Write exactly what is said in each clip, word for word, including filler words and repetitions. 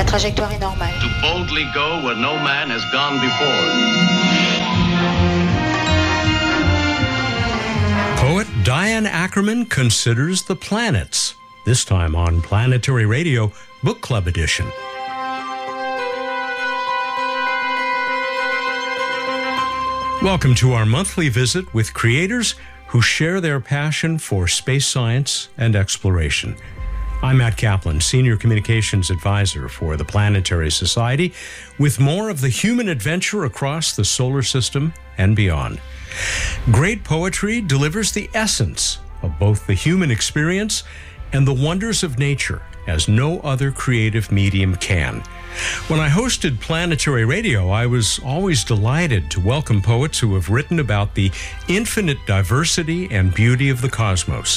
La trajectoire est normale. To boldly go where no man has gone before. Poet Diane Ackerman considers the planets, this time on Planetary Radio Book Club Edition. Welcome to our monthly visit with creators who share their passion for space science and exploration. I'm Matt Kaplan, Senior Communications Advisor for the Planetary Society, with more of the human adventure across the solar system and beyond. Great poetry delivers the essence of both the human experience and the wonders of nature as no other creative medium can. When I hosted Planetary Radio, I was always delighted to welcome poets who have written about the infinite diversity and beauty of the cosmos.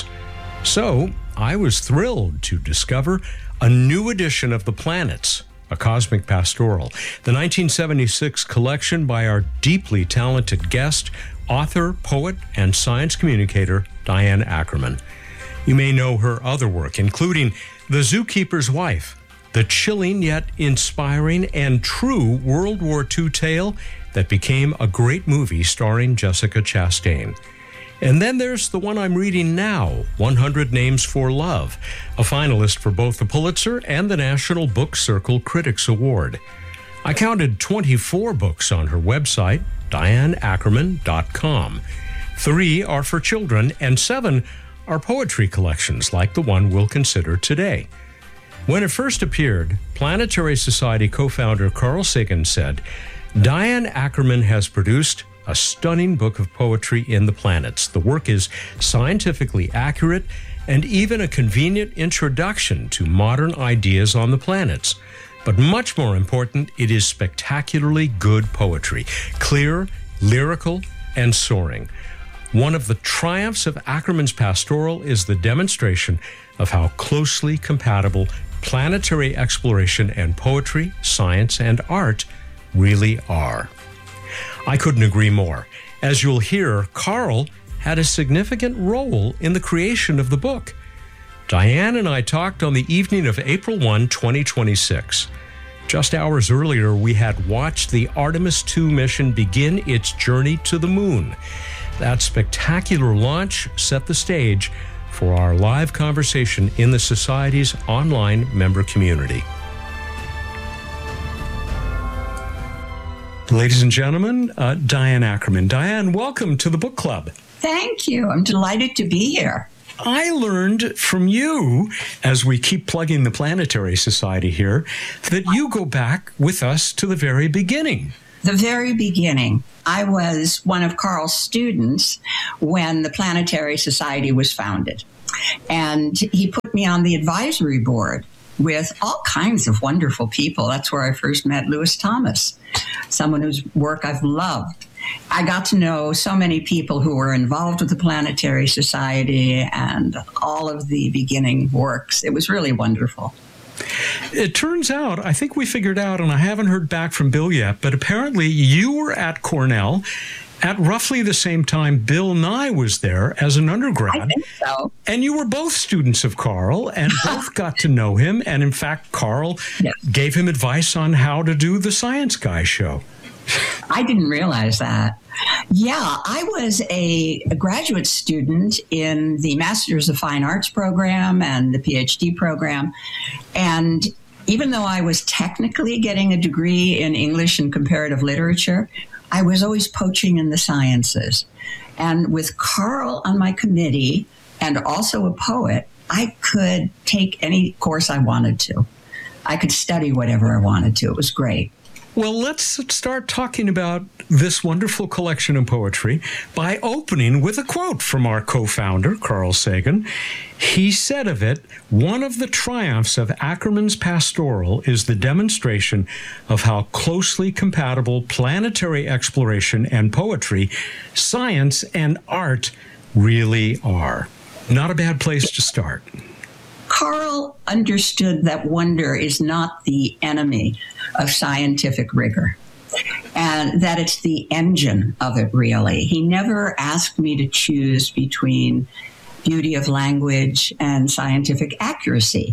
So, I was thrilled to discover a new edition of The Planets, a Cosmic Pastoral, the nineteen seventy-six collection by our deeply talented guest, author, poet, and science communicator, Diane Ackerman. You may know her other work, including The Zookeeper's Wife, the chilling yet inspiring and true World War Two tale that became a great movie starring Jessica Chastain. And then there's the one I'm reading now, one hundred Names for Love, a finalist for both the Pulitzer and the National Book Circle Critics Award. I counted twenty-four books on her website, diane ackerman dot com. Three are for children, and seven are poetry collections like the one we'll consider today. When it first appeared, Planetary Society co-founder Carl Sagan said, "Diane Ackerman has produced a stunning book of poetry in the planets. The work is scientifically accurate and even a convenient introduction to modern ideas on the planets. But much more important, it is spectacularly good poetry, clear, lyrical, and soaring. One of the triumphs of Ackerman's pastoral is the demonstration of how closely compatible planetary exploration and poetry, science, and art really are." I couldn't agree more. As you'll hear, Carl had a significant role in the creation of the book. Diane and I talked on the evening of April first, twenty twenty-six. Just hours earlier, we had watched the Artemis two mission begin its journey to the moon. That spectacular launch set the stage for our live conversation in the Society's online member community. Ladies and gentlemen, uh, Diane Ackerman. Diane, welcome to the book club. Thank you. I'm delighted to be here. I learned from you, as we keep plugging the Planetary Society here, that you go back with us to the very beginning. The very beginning. I was one of Carl's students when the Planetary Society was founded. And he put me on the advisory board with all kinds of wonderful people. That's where I first met Lewis Thomas, someone whose work I've loved. I got to know so many people who were involved with the Planetary Society and all of the beginning works. It was really wonderful. It turns out, I think we figured out, and I haven't heard back from Bill yet, but apparently you were at Cornell at roughly the same time Bill Nye was there as an undergrad. I think so. And you were both students of Carl and both got to know him. And in fact, Carl yes. gave him advice on how to do the Science Guy show. I didn't realize that. Yeah, I was a, a graduate student in the Masters of Fine Arts program and the PhD program. And even though I was technically getting a degree in English and comparative literature, I was always poaching in the sciences. And with Carl on my committee and also a poet, I could take any course I wanted to. I could study whatever I wanted to. It was great. Well, let's start talking about this wonderful collection of poetry by opening with a quote from our co-founder, Carl Sagan. He said of it, "One of the triumphs of Ackerman's pastoral is the demonstration of how closely compatible planetary exploration and poetry, science and art really are." Not a bad place to start. Carl understood that wonder is not the enemy of scientific rigor, and that it's the engine of it, really. He never asked me to choose between beauty of language and scientific accuracy. He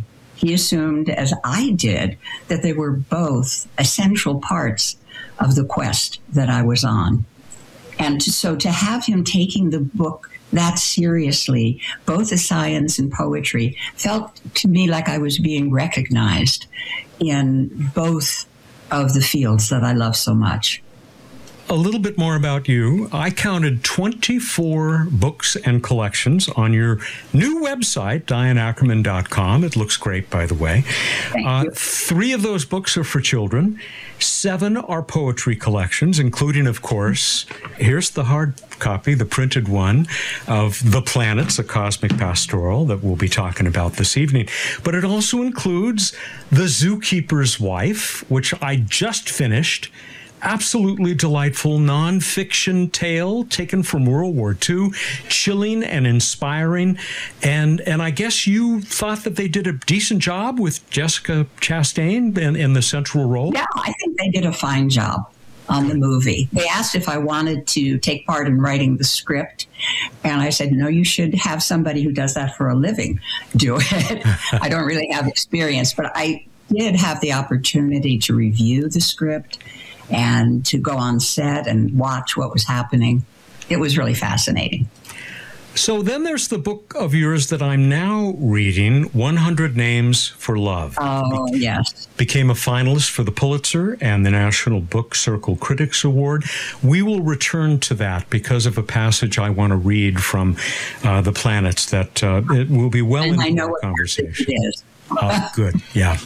he assumed, as I did, that they were both essential parts of the quest that I was on. And to, so to have him taking the book that seriously, both as science and poetry, felt to me like I was being recognized in both of the fields that I love so much. A little bit more about you. I counted twenty-four books and collections on your new website, diane ackerman dot com. It looks great, by the way. Thank uh, you. Three of those books are for children. Seven are poetry collections, including, of course, here's the hard copy, the printed one of The Planets, a Cosmic Pastoral that we'll be talking about this evening. But it also includes The Zookeeper's Wife, which I just finished. Absolutely delightful nonfiction tale taken from World War Two, chilling and inspiring. And and I guess you thought that they did a decent job with Jessica Chastain in, in the central role? Yeah, I think they did a fine job on the movie. They asked if I wanted to take part in writing the script. And I said, no, you should have somebody who does that for a living do it. I don't really have experience, but I did have the opportunity to review the script and to go on set and watch what was happening. It was really fascinating. So then there's the book of yours that I'm now reading, one hundred Names for Love. Oh, Be- yes. Became a finalist for the Pulitzer and the National Book Circle Critics Award. We will return to that because of a passage I want to read from uh, The Planets that uh, it will be well And I into know our what conversation. it is. Oh, good. Yeah.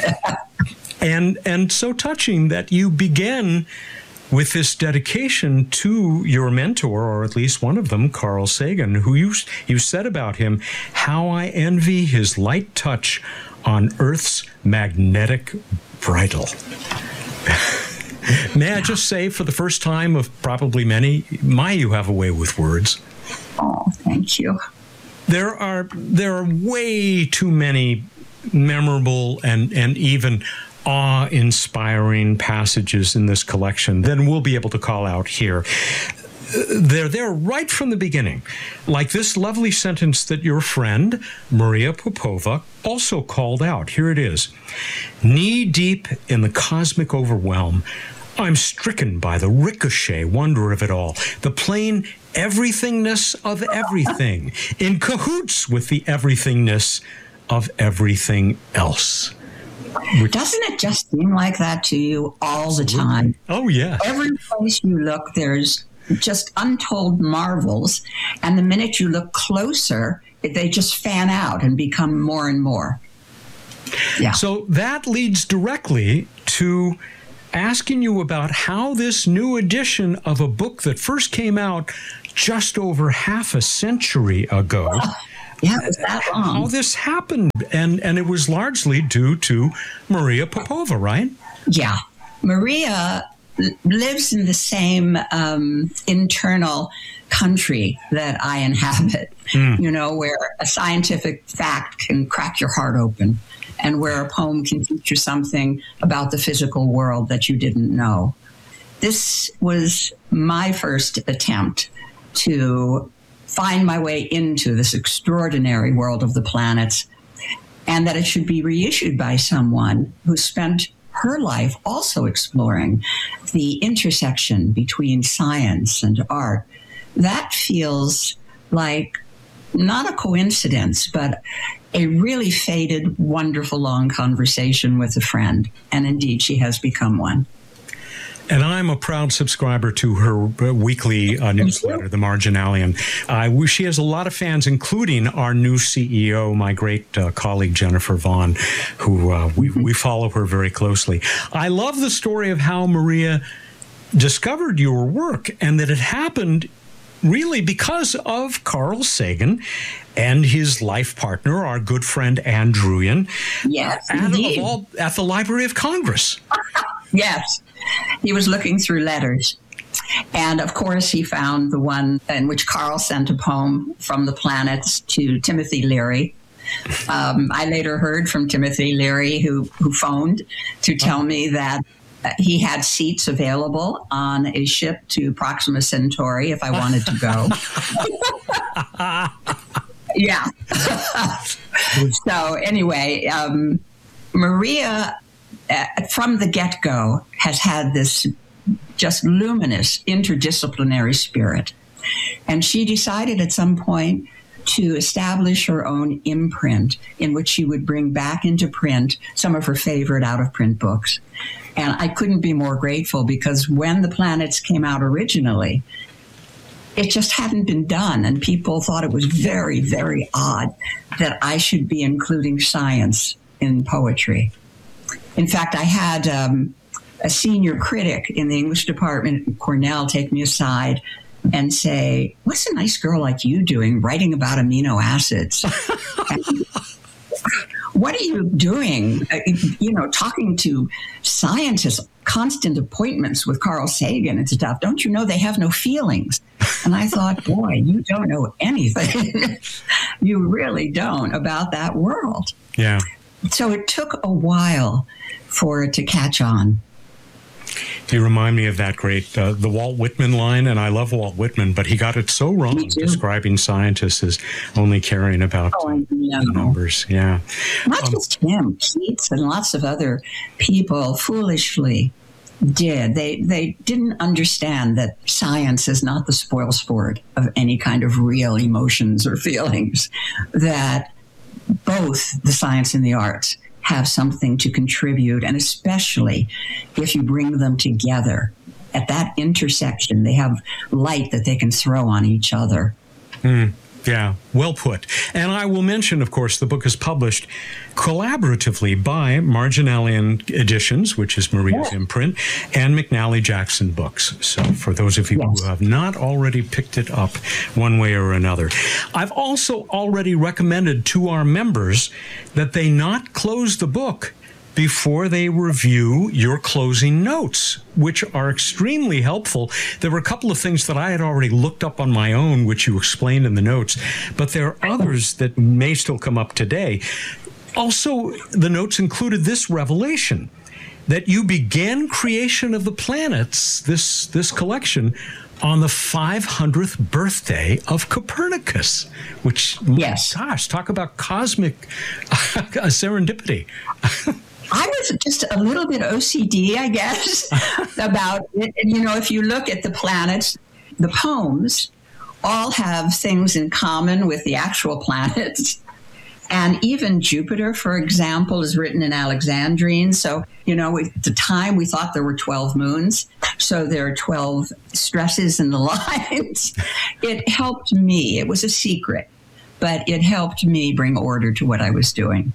And and so touching that you begin with this dedication to your mentor, or at least one of them, Carl Sagan, who you you said about him, how I envy his light touch on Earth's magnetic bridle. May I just say, for the first time of probably many, my, you have a way with words. Oh, thank you. There are there are way too many memorable and, and even awe-inspiring passages in this collection, then we'll be able to call out here. They're there right from the beginning, like this lovely sentence that your friend, Maria Popova, also called out. Here it is. Knee-deep in the cosmic overwhelm, I'm stricken by the ricochet wonder of it all, the plain everythingness of everything, in cahoots with the everythingness of everything else. Doesn't it just seem like that to you all the time? Oh, yeah. Every place you look, there's just untold marvels. And the minute you look closer, they just fan out and become more and more. Yeah. So that leads directly to asking you about how this new edition of a book that first came out just over half a century ago. Yeah, it was that long. How this happened, and and it was largely due to Maria Popova, right? Yeah, Maria lives in the same um, internal country that I inhabit. Mm. You know, where a scientific fact can crack your heart open, and where a poem can teach you something about the physical world that you didn't know. This was my first attempt to find my way into this extraordinary world of the planets, and that it should be reissued by someone who spent her life also exploring the intersection between science and art. That feels like not a coincidence, but a really fated, wonderful, long conversation with a friend. And indeed, she has become one. And I'm a proud subscriber to her weekly uh, newsletter, The Marginalian. Uh, she has a lot of fans, including our new C E O, my great uh, colleague, Jennifer Vaughn, who uh, we, we follow her very closely. I love the story of how Maria discovered your work, and that it happened really because of Carl Sagan and his life partner, our good friend Ann Druyan, yes, at, of all, at the Library of Congress. Yes. He was looking through letters. And of course, he found the one in which Carl sent a poem from the planets to Timothy Leary. Um, I later heard from Timothy Leary, who, who phoned to tell me that uh, he had seats available on a ship to Proxima Centauri if I wanted to go. Yeah. So anyway, um, Maria, uh, from the get-go, has had this just luminous interdisciplinary spirit. And she decided at some point to establish her own imprint in which she would bring back into print some of her favorite out-of-print books. And I couldn't be more grateful, because when The Planets came out originally, it just hadn't been done. And people thought it was very, very odd that I should be including science in poetry. In fact, I had um, a senior critic in the English department at Cornell take me aside and say, "What's a nice girl like you doing writing about amino acids? What are you doing, uh, you know, talking to scientists, constant appointments with Carl Sagan and stuff? Don't you know they have no feelings?" And I thought, boy, you don't know anything. You really don't about that world. Yeah. So it took a while for it to catch on. You remind me of that great, uh, the Walt Whitman line, and I love Walt Whitman, but he got it so wrong, describing scientists as only caring about oh, the numbers. Yeah. Not um, just him, Keats and lots of other people foolishly did. They, they didn't understand that science is not the spoil sport of any kind of real emotions or feelings, that both the science and the arts have something to contribute, and especially if you bring them together at that intersection, they have light that they can throw on each other. Mm, yeah, well put. And I will mention, of course, the book is published collaboratively by Marginalian Editions, which is Maria's yeah. imprint, and McNally Jackson Books. So for those of you yes. who have not already picked it up one way or another. I've also already recommended to our members that they not close the book before they review your closing notes, which are extremely helpful. There were a couple of things that I had already looked up on my own, which you explained in the notes, but there are others that may still come up today. Also, the notes included this revelation, that you began creation of the planets, this, this collection, on the five hundredth birthday of Copernicus, which, yes. gosh, talk about cosmic serendipity. I was just a little bit O C D, I guess, about it. And, you know, if you look at the planets, the poems all have things in common with the actual planets. And even Jupiter, for example, is written in Alexandrine. So, you know, at the time we thought there were twelve moons. So there are twelve stresses in the lines. It helped me. It was a secret, but it helped me bring order to what I was doing.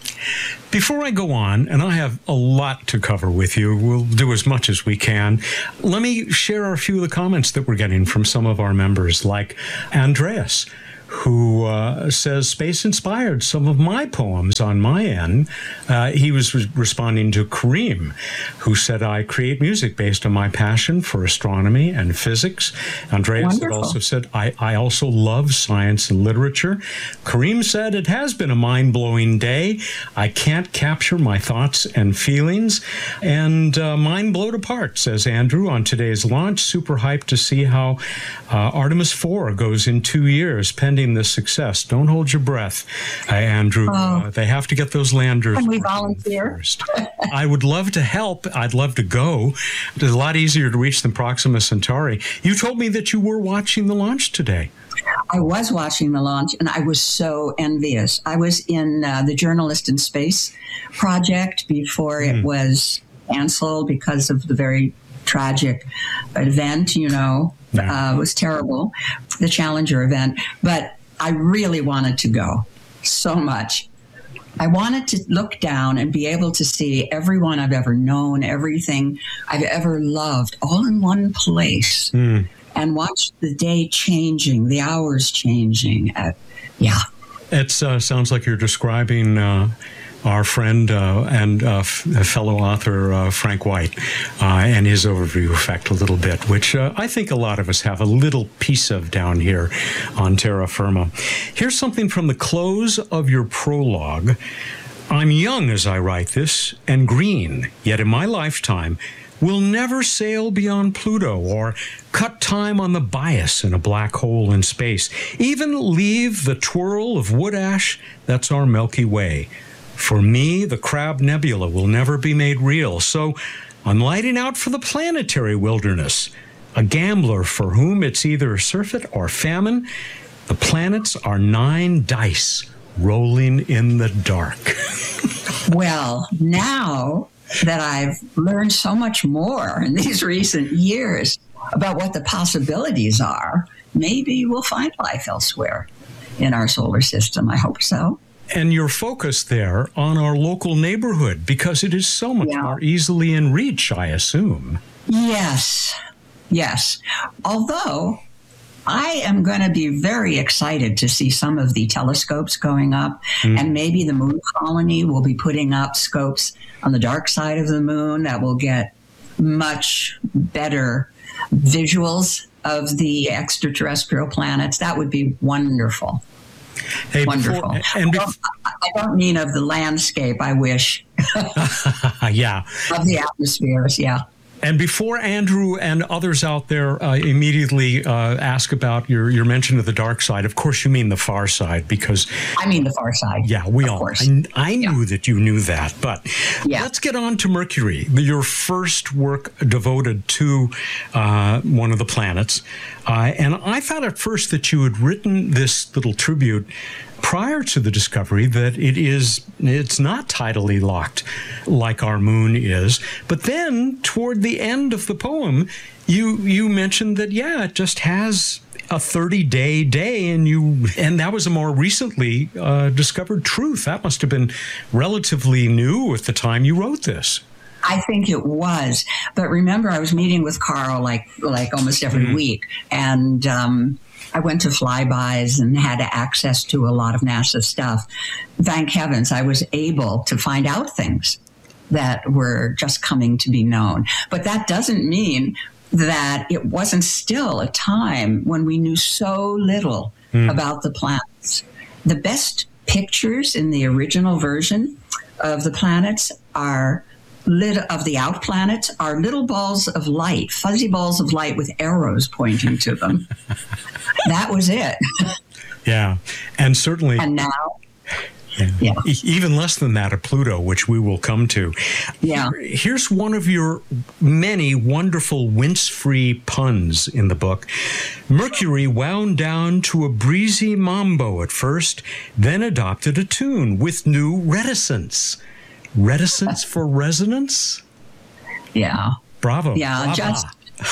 Before I go on, and I have a lot to cover with you, we'll do as much as we can. Let me share a few of the comments that we're getting from some of our members, like Andreas, who uh, says, space inspired some of my poems on my end. Uh, he was re- responding to Kareem, who said, I create music based on my passion for astronomy and physics. Andreas had also said, I, I also love science and literature. Kareem said, it has been a mind-blowing day. I can't capture my thoughts and feelings. And uh, mine blowed apart, says Andrew, on today's launch. Super hyped to see how uh, Artemis four goes in two years, pending this success. Don't hold your breath, uh, Andrew. Oh. Uh, they have to get those landers. Can we volunteer? First. I would love to help. I'd love to go. It's a lot easier to reach than Proxima Centauri. You told me that you were watching the launch today. I was watching the launch, and I was so envious. I was in uh, the Journalist in Space project before mm. it was canceled because of the very tragic event, you know. Yeah. Uh, it was terrible, the Challenger event. But I really wanted to go so much. I wanted to look down and be able to see everyone I've ever known, everything I've ever loved, all in one place, mm. and watch the day changing, the hours changing. Uh, yeah. It uh, sounds like you're describing uh, our friend uh, and uh, f- fellow author uh, Frank White uh, and his overview effect a little bit, which uh, I think a lot of us have a little piece of down here on terra firma. Here's something from the close of your prologue. I'm young as I write this and green, yet in my lifetime, will never sail beyond Pluto or cut time on the bias in a black hole in space, even leave the twirl of wood ash that's our Milky Way. For me, the Crab Nebula will never be made real, so I'm lighting out for the planetary wilderness, a gambler for whom it's either surfeit or famine. The planets are nine dice rolling in the dark. Well, now that I've learned so much more in these recent years about what the possibilities are, maybe we'll find life elsewhere in our solar system. I hope so. And you're focused there on our local neighborhood because it is so much Yeah. more easily in reach, I assume. Yes, yes. Although I am going to be very excited to see some of the telescopes going up, Mm. and maybe the moon colony will be putting up scopes on the dark side of the moon that will get much better visuals of the extraterrestrial planets. That would be wonderful. Hey, Wonderful. Before, and Well, I don't mean of the landscape, I wish, bef- yeah. of the atmospheres, yeah. And before Andrew and others out there uh, immediately uh, ask about your, your mention of the dark side, of course you mean the far side, because I mean the far side. yeah, we of all. course. I, I knew that you knew that, but Yeah. let's get on to Mercury, your first work devoted to uh, one of the planets. Uh, and I thought at first that you had written this little tribute prior to the discovery that it is it's not tidally locked like our moon is. But then toward the end of the poem, you you mentioned that yeah, it just has a thirty-day day, and you and that was a more recently uh, discovered truth. That must have been relatively new at the time you wrote this. I think it was, but remember, I was meeting with Carl like like almost every Mm-hmm. week, and um, I went to flybys and had access to a lot of NASA stuff. Thank heavens, I was able to find out things that were just coming to be known. But that doesn't mean that it wasn't still a time when we knew so little Mm. about the planets. The best pictures in the original version of the planets are lit of the out planets are little balls of light, fuzzy balls of light with arrows pointing to them. That was it. Yeah, and certainly. And now, Yeah. Yeah. E- Even less than that of Pluto, which we will come to. Yeah. Here- Here's one of your many wonderful wince-free puns in the book. Mercury wound down to a breezy mambo at first, then adopted a tune with new reticence. Reticence for resonance? yeah. Bravo. Yeah, brava. just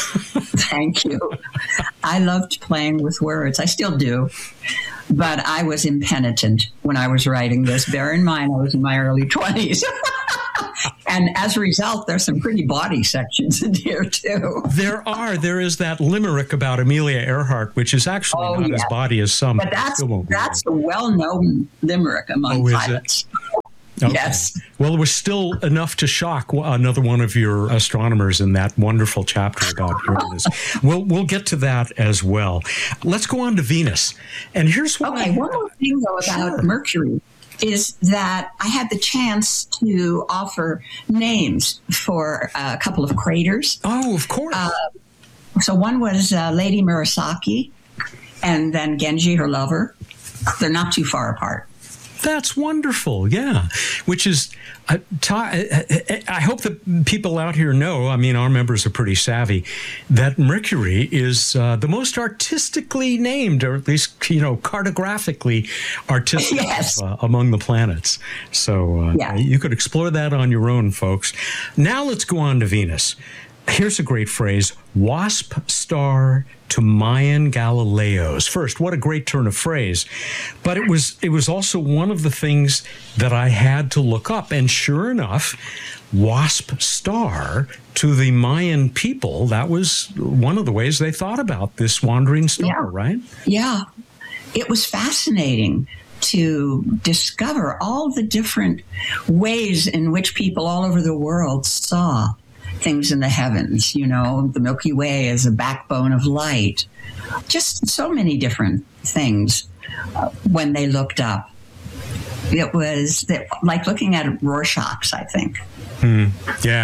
thank you. I loved playing with words. I still do. But I was impenitent when I was writing this. Bear in mind, I was in my early twenties. And as a result, there's some pretty bawdy sections in here, too. There are. There is that limerick about Amelia Earhart, which is actually Oh, not yeah. as bawdy as some. But that's, It won't be that's a well-known limerick among Oh, is it? pilots. Okay. Yes. Well, it was still enough to shock another one of your astronomers in that wonderful chapter about Uranus. we'll we'll get to that as well. Let's go on to Venus. And here's what Okay, I, one more thing, though, about Sure. Mercury is that I had the chance to offer names for a couple of craters. Oh, of course. Uh, So one was uh, Lady Murasaki, and then Genji, her lover. They're not too far apart. That's wonderful. Yeah. Which is, uh, ta- I I hope that people out here know, I mean, our members are pretty savvy, that Mercury is uh, the most artistically named, or at least, you know, cartographically artistic Yes. uh, among the planets. So uh, Yeah. you could explore that on your own, folks. Now let's go on to Venus. Here's a great phrase, WASP star to Mayan Galileos. First, what a great turn of phrase. But it was it was also one of the things that I had to look up. And sure enough, WASP star to the Mayan people, that was one of the ways they thought about this wandering star, Yeah. right? Yeah, it was fascinating to discover all the different ways in which people all over the world saw things in the heavens. You know, the Milky Way is a backbone of light. Just so many different things uh, when they looked up. It was that, like looking at Rorschach's, I think. Yeah.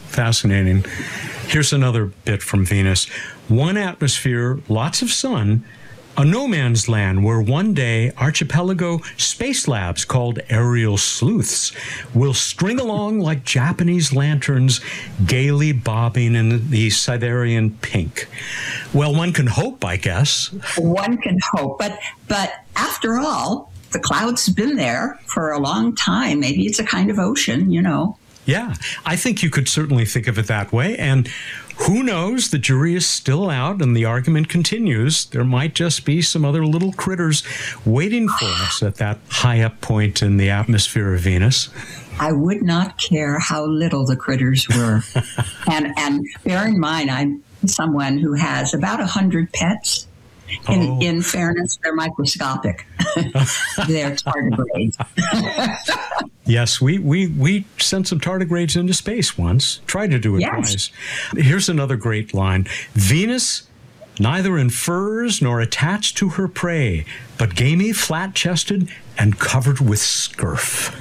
fascinating. Here's another bit from Venus. One atmosphere, lots of sun, a no man's land where one day archipelago space labs called aerial sleuths will string along like Japanese lanterns, gaily bobbing in the Siderean pink. Well, one can hope, I guess. One can hope, but but after all, the cloud's been there for a long time. Maybe it's a kind of ocean, you know. Yeah, I think you could certainly think of it that way. And who knows? The jury is still out and the argument continues. There might just be some other little critters waiting for us at that high up point in the atmosphere of Venus. I would not care how little the critters were. and and bear in mind, I'm someone who has about a hundred pets. In, oh. in fairness, they're microscopic. They're tardigrades. Yes, we, we, we sent some tardigrades into space once. Tried to do it Yes. twice. Here's another great line. Venus, neither infers nor attached to her prey, but gamey, flat-chested, and covered with scurf.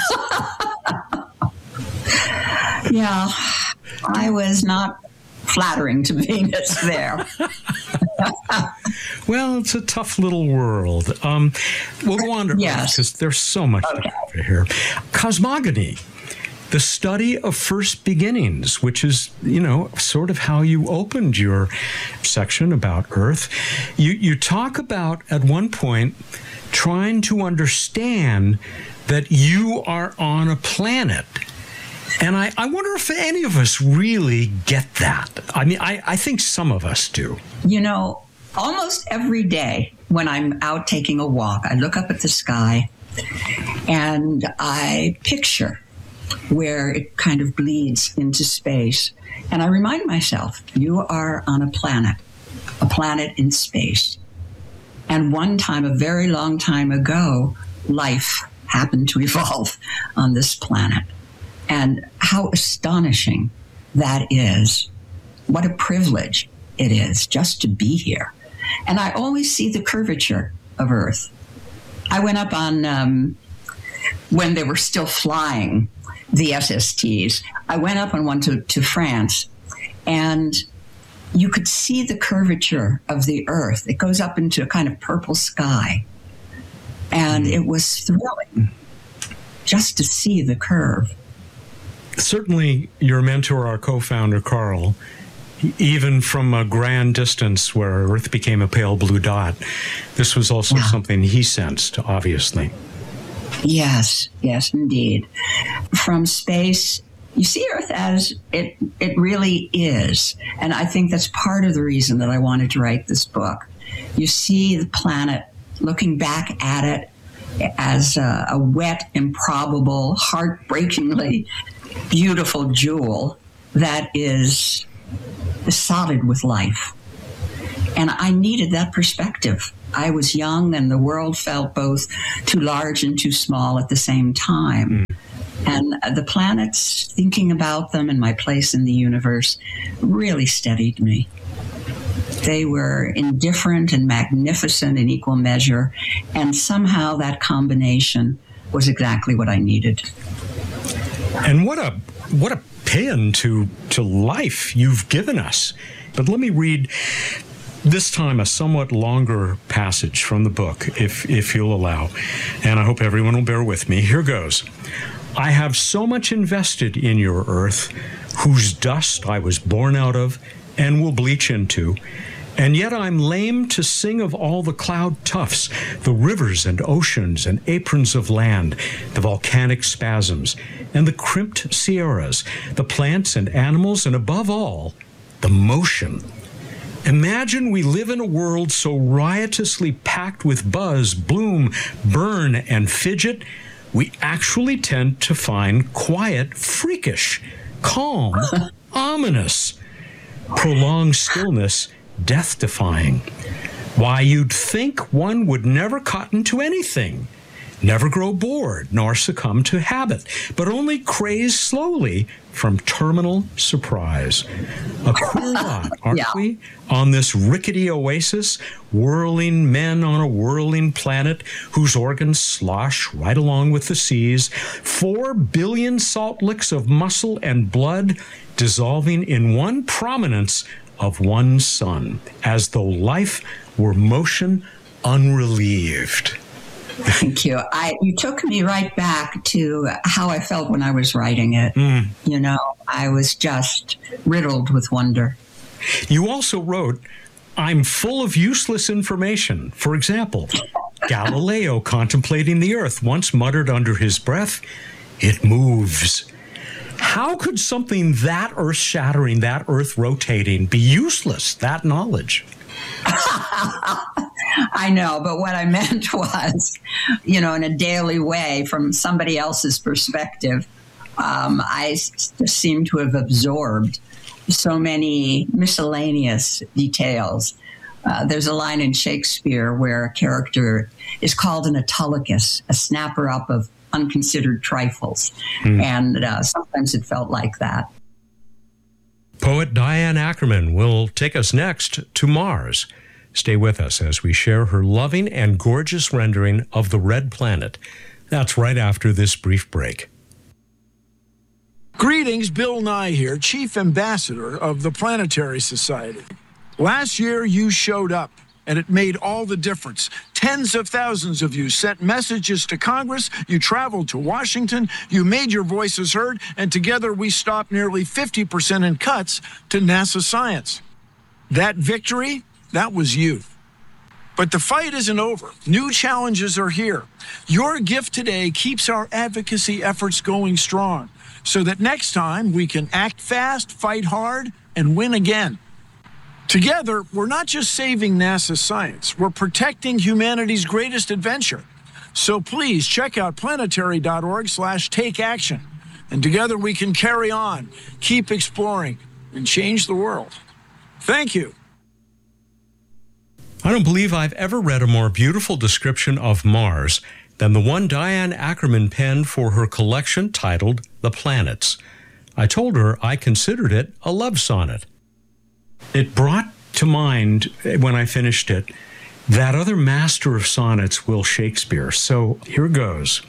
Yeah, I was not flattering to Venus there. Well, it's a tough little world. Um, we'll go on to Yes. because there's so much Okay. to cover here. Cosmogony, the study of first beginnings, which is, you know, sort of how you opened your section about Earth. You, you talk about, at one point, trying to understand that you are on a planet. And I, I wonder if any of us really get that. I mean, I, I think some of us do. You know, almost every day when I'm out taking a walk, I look up at the sky and I picture where it kind of bleeds into space. And I remind myself, you are on a planet, a planet in space. And one time, a very long time ago, life happened to evolve on this planet. And how astonishing that is. What a privilege it is just to be here. And I always see the curvature of Earth. I went up on, um, when they were still flying, the S S Ts, I went up on one to, to France, and you could see the curvature of the Earth. It goes up into a kind of purple sky. And it was thrilling just to see the curve. Certainly, your mentor, our co-founder, Carl, even from a grand distance where Earth became a pale blue dot, this was also Yeah. something he sensed, obviously. Yes, yes, indeed. From space, you see Earth as it it really is. And I think that's part of the reason that I wanted to write this book. You see the planet, looking back at it as a, a wet, improbable, heartbreakingly beautiful jewel that is besotted with life. And I needed that perspective. I was young and the world felt both too large and too small at the same time. Mm. And the planets, thinking about them and my place in the universe, really steadied me. They were indifferent and magnificent in equal measure, and somehow that combination was exactly what I needed. And what a what a pin to to life you've given us. But let me read this time a somewhat longer passage from the book, if if you'll allow. And I hope everyone will bear with me. Here goes. I have so much invested in your earth, whose dust I was born out of and will bleach into. And yet I'm lame to sing of all the cloud tufts, the rivers and oceans and aprons of land, the volcanic spasms, and the crimped sierras, the plants and animals, and above all, the motion. Imagine we live in a world so riotously packed with buzz, bloom, burn, and fidget, we actually tend to find quiet freakish, calm, ominous, prolonged stillness death-defying. Why, you'd think one would never cotton to anything. never grow bored nor succumb to habit, but only craze slowly from terminal surprise. A queer lot, aren't Yeah. we? On this rickety oasis, whirling men on a whirling planet whose organs slosh right along with the seas, four billion salt licks of muscle and blood dissolving in one prominence of one sun, as though life were motion unrelieved. Thank you. I you took me right back to how I felt when I was writing it. Mm. You know, I was just riddled with wonder. You also wrote, I'm full of useless information. For example, Galileo contemplating the earth once muttered under his breath, it moves. How could something that earth-shattering, that earth-rotating be useless, that knowledge? I know, but what I meant was, you know, in a daily way, from somebody else's perspective, um, I s- seem to have absorbed so many miscellaneous details. Uh, there's a line in Shakespeare where a character is called an Autolycus, a snapper up of unconsidered trifles. Mm. And uh, sometimes it felt like that. Poet Diane Ackerman will take us next to Mars. Stay with us as we share her loving and gorgeous rendering of the Red Planet. That's right after this brief break. Greetings, Bill Nye here, Chief Ambassador of the Planetary Society. Last year, you showed up, and it made all the difference. Tens of thousands of you sent messages to Congress, you traveled to Washington, you made your voices heard, and together we stopped nearly fifty percent in cuts to NASA science. That victory, that was you. But the fight isn't over. New challenges are here. Your gift today keeps our advocacy efforts going strong, so that next time we can act fast, fight hard, and win again. Together, we're not just saving NASA science, we're protecting humanity's greatest adventure. So please check out planetary.org slash take action. And together we can carry on, keep exploring, and change the world. Thank you. I don't believe I've ever read a more beautiful description of Mars than the one Diane Ackerman penned for her collection titled The Planets. I told her I considered it a love sonnet. It brought to mind, when I finished it, that other master of sonnets, Will Shakespeare. So here goes.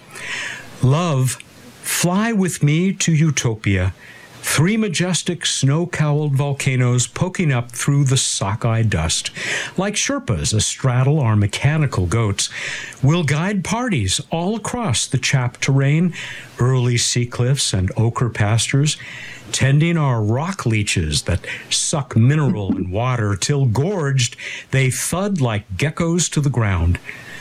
Love, fly with me to Utopia, three majestic snow-cowled volcanoes poking up through the sockeye dust. Like Sherpas astraddle our mechanical goats, we'll guide parties all across the chapped terrain, early sea cliffs and ochre pastures, tending our rock leeches that suck mineral and water till gorged they thud like geckos to the ground.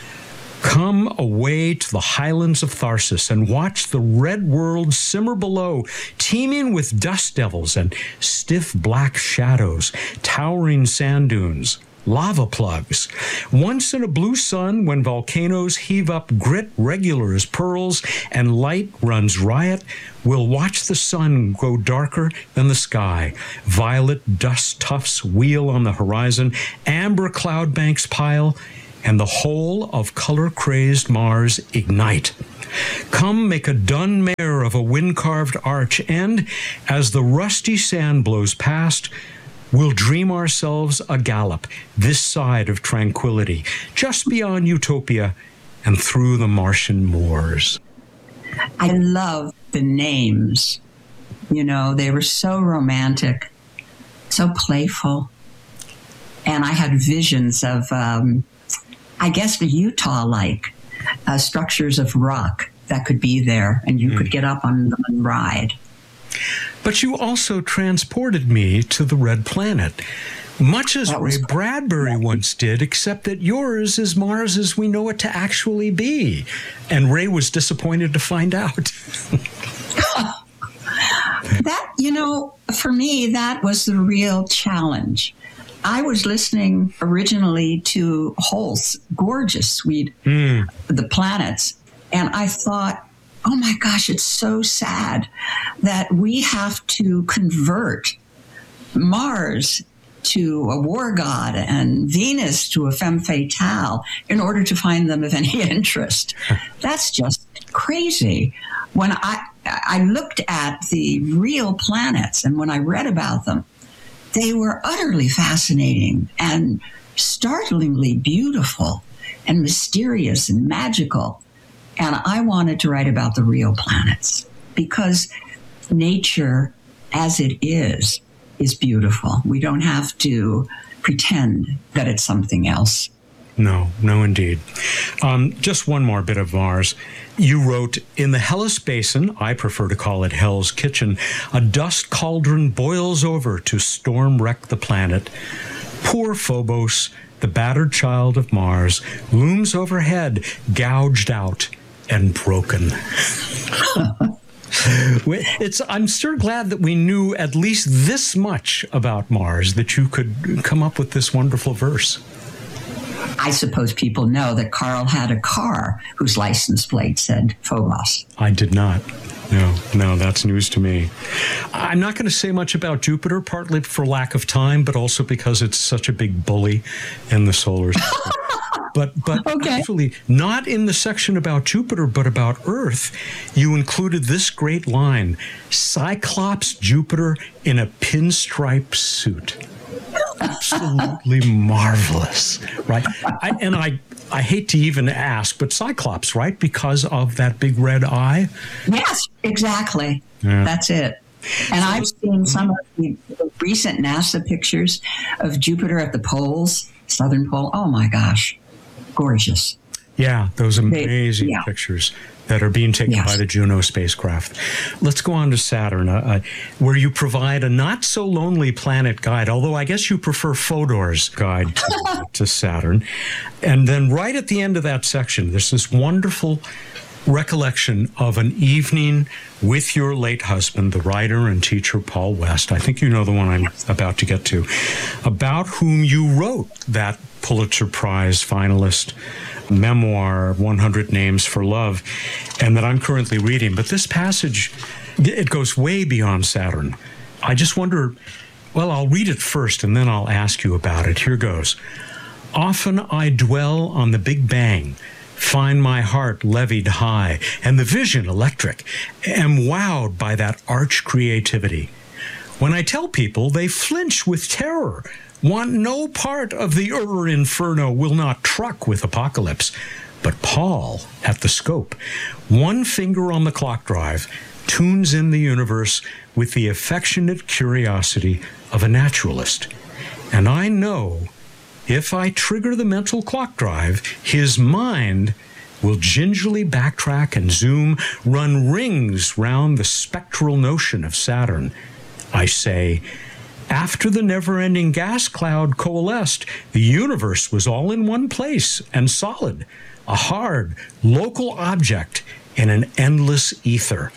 Come away to the highlands of Tharsis and watch the red world simmer below, teeming with dust devils and stiff black shadows, towering sand dunes, lava plugs. Once in a blue sun, when volcanoes heave up grit regular as pearls and light runs riot, we'll watch the sun grow darker than the sky. Violet dust tufts wheel on the horizon, amber cloud banks pile, and the whole of color-crazed Mars ignite. Come make a dun mare of a wind-carved arch, and as the rusty sand blows past, we'll dream ourselves a gallop this side of tranquility, just beyond Utopia and through the Martian moors. I love the names. You know, they were so romantic, so playful. And I had visions of, um, I guess, Utah-like uh, structures of rock that could be there, and you mm. could get up on them and ride. But you also transported me to the Red Planet, much as Ray Bradbury once did, except that yours is Mars as we know it to actually be. And Ray was disappointed to find out. That, you know, for me, that was the real challenge. I was listening originally to Holst's gorgeous suite, mm. The Planets, and I thought, oh my gosh, it's so sad that we have to convert Mars to a war god and Venus to a femme fatale in order to find them of any interest. That's just crazy. When I, I looked at the real planets and when I read about them, they were utterly fascinating and startlingly beautiful and mysterious and magical. And I wanted to write about the real planets because nature as it is is beautiful. We don't have to pretend that it's something else. No, no, indeed. Um, just one more bit of Mars. You wrote, in the Hellas Basin, I prefer to call it Hell's Kitchen, a dust cauldron boils over to storm-wreck the planet. Poor Phobos, the battered child of Mars, looms overhead, gouged out and broken. It's, I'm sure glad that we knew at least this much about Mars, that you could come up with this wonderful verse. I suppose people know that Carl had a car whose license plate said Phobos. I did not. No, no, that's news to me. I'm not going to say much about Jupiter, partly for lack of time, but also because it's such a big bully in the solar system. But but okay. Actually, not in the section about Jupiter, but about Earth, you included this great line, Cyclops Jupiter in a pinstripe suit. Absolutely marvelous, right? I, and I, I hate to even ask, but Cyclops, right? Because of that big red eye? Yes, exactly. Yeah. That's it. And I've seen some of the recent NASA pictures of Jupiter at the poles, southern pole. Oh, my gosh. Gorgeous. Yeah, those amazing they, yeah. pictures that are being taken yes. by the Juno spacecraft. Let's go on to Saturn, uh, where you provide a not-so-lonely planet guide, although I guess you prefer Fodor's guide to, to Saturn. And then right at the end of that section, there's this wonderful recollection of an evening with your late husband, the writer and teacher Paul West. I think you know the one I'm about to get to, about whom you wrote that Pulitzer Prize finalist memoir, one hundred Names for Love, and that I'm currently reading. But this passage, it goes way beyond Saturn. I just wonder, well, I'll read it first and then I'll ask you about it. Here goes. Often I dwell on the Big Bang, find my heart levied high, and the vision electric, am wowed by that arch creativity. When I tell people, they flinch with terror, want no part of the Ur inferno, will not truck with apocalypse. But Paul, at the scope, one finger on the clock drive, tunes in the universe with the affectionate curiosity of a naturalist. And I know if I trigger the mental clock drive, his mind will gingerly backtrack and zoom, run rings round the spectral notion of Saturn. I say, after the never-ending gas cloud coalesced, the universe was all in one place and solid, a hard, local object in an endless ether.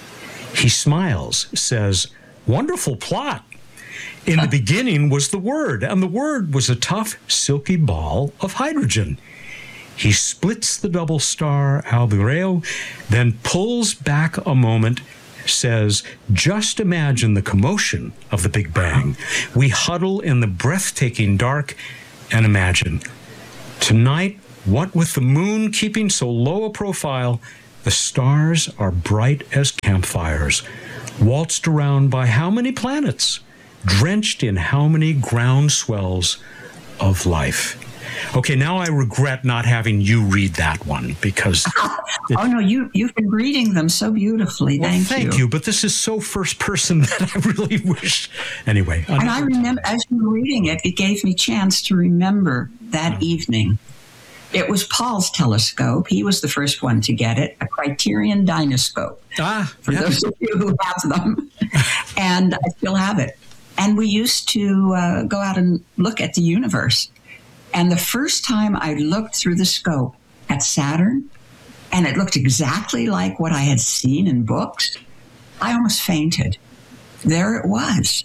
He smiles, says, wonderful plot. In the beginning was the Word, and the Word was a tough, silky ball of hydrogen. He splits the double star Albireo, then pulls back a moment, says, just imagine the commotion of the Big Bang. We huddle in the breathtaking dark and imagine. Tonight, what with the moon keeping so low a profile, the stars are bright as campfires, waltzed around by how many planets, drenched in how many ground swells of life. Okay, now I regret not having you read that one because... It, oh, no, you, you've been reading them so beautifully. Well, thank, thank you. Thank you, but this is so first person that I really wish... Anyway. And I remember, as you were reading it, it gave me a chance to remember that oh. evening. It was Paul's telescope. He was the first one to get it, a Criterion Dynoscope, ah, for yeah. those of you who have them. And I still have it. And we used to uh, go out and look at the universe. And the first time I looked through the scope at Saturn, and it looked exactly like what I had seen in books, I almost fainted. There it was.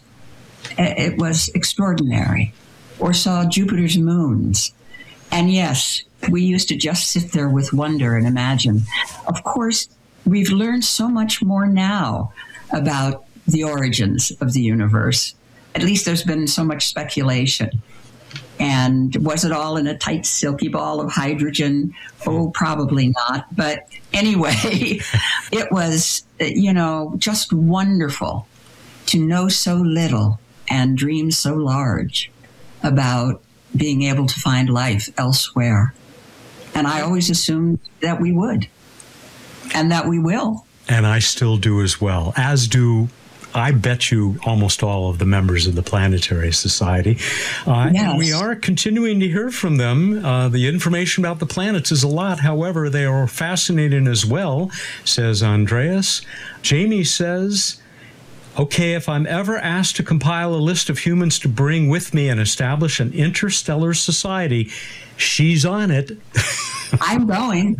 It was extraordinary. Or saw Jupiter's moons. And yes, we used to just sit there with wonder and imagine. Of course, we've learned so much more now about the origins of the universe. at least there's been so much speculation. And was it all in a tight, silky ball of hydrogen? Oh, probably not. But anyway, it was, you know, just wonderful to know so little and dream so large about being able to find life elsewhere. And I always assumed that we would, and that we will. And I still do as well, as do, I bet you, almost all of the members of the Planetary Society. Uh, yes. And we are continuing to hear from them. Uh, the information about the planets is a lot. However, they are fascinating as well, says Andreas. Jamie says, okay, if I'm ever asked to compile a list of humans to bring with me and establish an interstellar society, she's on it. I'm going.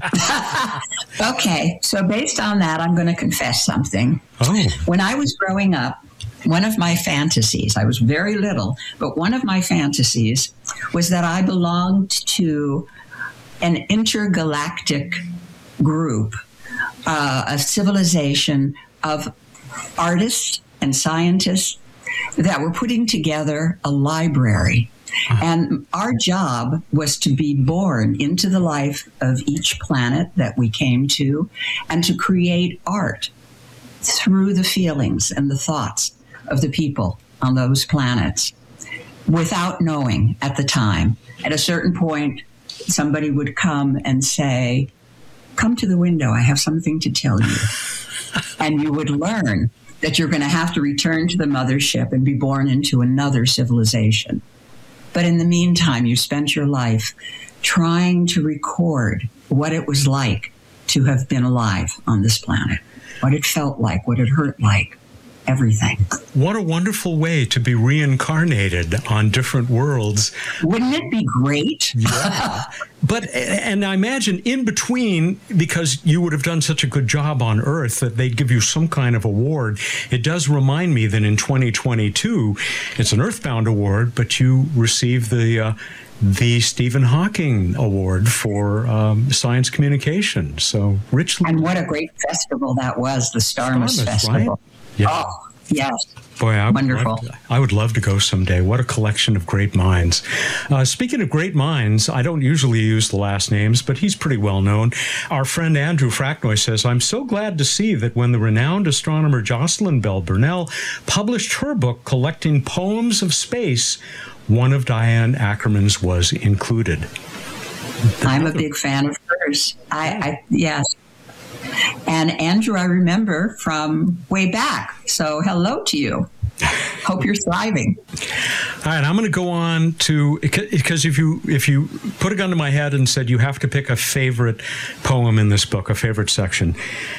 Okay, so based on that, I'm going to confess something. Oh. When I was growing up, one of my fantasies, I was very little, but one of my fantasies was that I belonged to an intergalactic group, uh, a civilization of artists and scientists that were putting together a library. And our job was to be born into the life of each planet that we came to and to create art through the feelings and the thoughts of the people on those planets without knowing at the time. At a certain point, somebody would come and say, come to the window, I have something to tell you. And you would learn that you're going to have to return to the mothership and be born into another civilization. But in the meantime, you spent your life trying to record what it was like to have been alive on this planet, what it felt like, what it hurt like, everything. What a wonderful way to be reincarnated on different worlds. Wouldn't it be great? Yeah. But, and I imagine in between, because you would have done such a good job on Earth that they'd give you some kind of award. It does remind me that in twenty twenty-two, it's an Earthbound award, but you received the uh, the Stephen Hawking Award for um, science communication. So, richly. And what a great festival that was, the Starmus, Starmus, Festival. right? Yeah. Oh, yes. Boy, I would, Wonderful. love to, I would love to go someday. What a collection of great minds. Uh, speaking of great minds, I don't usually use the last names, but he's pretty well known. Our friend Andrew Fracknoy says, I'm so glad to see that when the renowned astronomer Jocelyn Bell Burnell published her book, Collecting Poems of Space, one of Diane Ackerman's was included. I'm a big fan of hers. I, I yes. And Andrew, I remember from way back. So hello to you. Hope you're thriving. All right, I'm going to go on to, because if you if you put a gun to my head and said you have to pick a favorite poem in this book, a favorite section,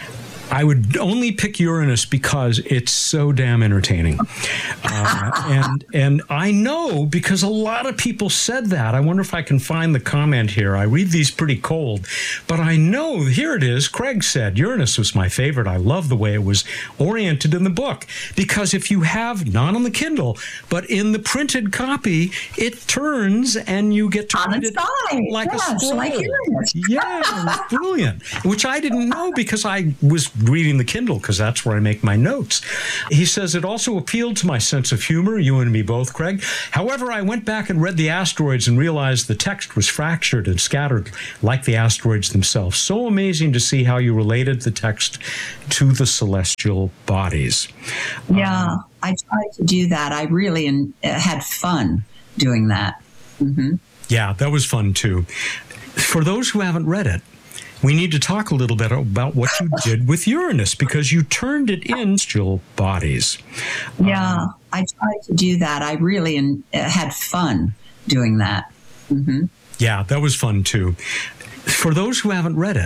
I would only pick Uranus because it's so damn entertaining. Uh, and and I know because a lot of people said that. I wonder if I can find the comment here. I read these pretty cold, but I know, here it is. Craig said, Uranus was my favorite. I love the way it was oriented in the book. Because if you have, not on the Kindle, but in the printed copy, it turns and you get to on read its it side. like yes, a scroll. like Uranus. Yeah, it was brilliant. Which I didn't know because I was reading the Kindle because that's where I make my notes. He says, it also appealed to my sense of humor, you and me both, Craig. However, I went back and read the asteroids and realized the text was fractured and scattered like the asteroids themselves. So amazing to see how you related the text to the celestial bodies. Yeah, um, I tried to do that. I really in, uh, had fun doing that. Mm-hmm. Yeah, that was fun too. For those who haven't read it, we need to talk a little bit about what you did with Uranus, because you turned it in celestial bodies. Yeah, um, I tried to do that. I really in, uh, had fun doing that. Mm-hmm. Yeah, that was fun too. For those who haven't read it,